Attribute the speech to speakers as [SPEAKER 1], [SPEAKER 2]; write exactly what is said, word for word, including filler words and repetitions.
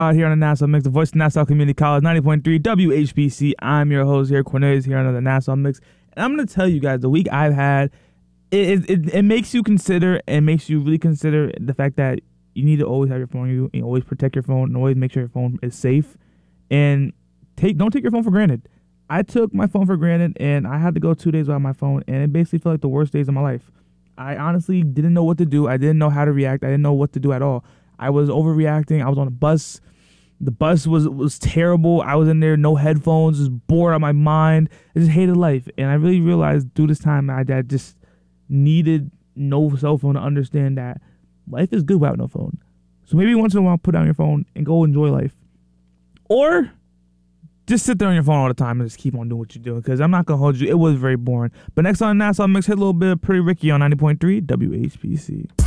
[SPEAKER 1] Out here on the Nassau Mix, the voice of Nassau Community College, ninety point three W H B C. I'm your host here, Cornelius, here on the Nassau Mix. And I'm going to tell you guys, the week I've had, it, it, it makes you consider, and makes you really consider the fact that you need to always have your phone on you, and always protect your phone, and always make sure your phone is safe. And take don't take your phone for granted. I took my phone for granted, and I had to go two days without my phone, and it basically felt like the worst days of my life. I honestly didn't know what to do. I didn't know how to react. I didn't know what to do at all. I was overreacting. I was on a bus. The bus was was terrible. I was in there, no headphones, just bored out of my mind. I just hated life. And I really realized through this time I, I just needed no cell phone to understand that life is good without no phone. So maybe once in a while, put down your phone and go enjoy life. Or just sit there on your phone all the time and just keep on doing what you're doing, because I'm not going to hold you. It was very boring. But next on Nassau Mix, hit a little bit of Pretty Ricky on ninety point three W H B C.